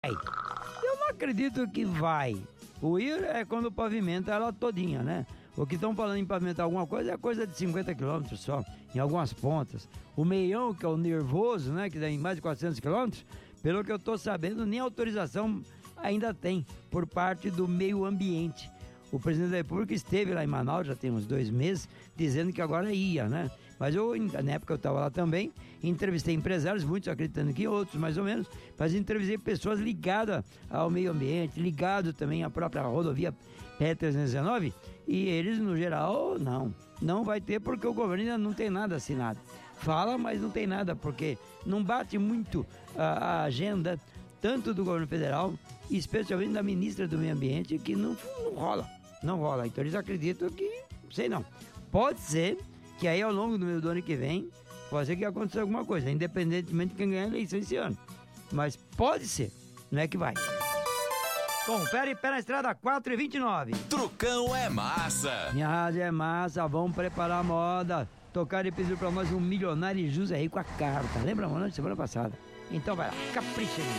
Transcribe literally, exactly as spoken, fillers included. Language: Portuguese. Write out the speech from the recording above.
Eu não acredito que vai. O ir é quando pavimenta ela todinha, né? O que estão falando em pavimentar alguma coisa é coisa de cinquenta quilômetros só, em algumas pontas. O meião, que é o nervoso, né? Que dá em mais de quatrocentos quilômetros, pelo que eu tô sabendo, nem autorização ainda tem por parte do meio ambiente. O presidente da República esteve lá em Manaus, já tem uns dois meses, dizendo que agora ia, né? Mas eu, na época eu estava lá também, entrevistei empresários, muitos acreditando que outros, mais ou menos, mas entrevistei pessoas ligadas ao meio ambiente, ligadas também à própria rodovia P trezentos e dezenove, e eles, no geral, não. Não vai ter porque o governo ainda não tem nada assinado. Fala, mas não tem nada, porque não bate muito a, a agenda, tanto do governo federal, especialmente da ministra do Meio Ambiente, que não, não rola. Não rola. Então eles acreditam que, sei não. Pode ser que aí ao longo do, do ano que vem, pode ser que aconteça alguma coisa, independentemente de quem ganhar a eleição esse ano. Mas pode ser, não é que vai. Confere pé na estrada quatro e vinte e nove. Trucão é massa. Minha rádio é massa, vamos preparar a moda. Tocar e pediu pra nós um milionário e José Rei com a carta. Lembra, mano, semana passada? Então vai lá, capricha.